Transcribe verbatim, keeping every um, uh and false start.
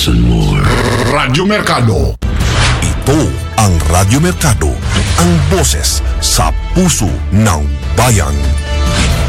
less and more. Radyo Mercado. Ito ang Radyo Mercado, ang boses sa puso ng bayan.